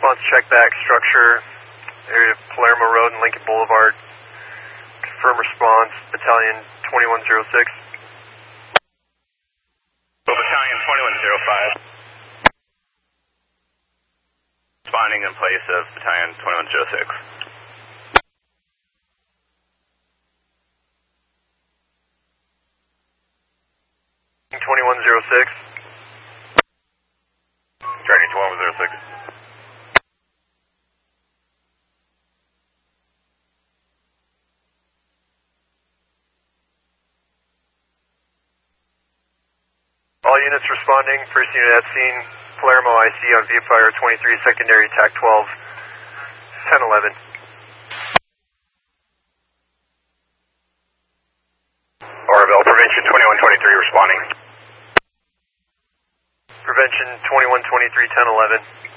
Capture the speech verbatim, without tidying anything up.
response check back, structure, area of Palermo Road and Lincoln Boulevard. Confirm response, Battalion twenty-one oh six. Well, Battalion twenty-one oh five. Responding in place of Battalion twenty-one oh six. twenty-one oh six. Charlie twenty-one oh six. All units responding, first unit at scene, Palermo I C on Viewfire twenty-three, secondary T A C twelve, ten eleven. Orville, Prevention twenty-one twenty-three responding. Prevention twenty-one twenty-three, ten eleven.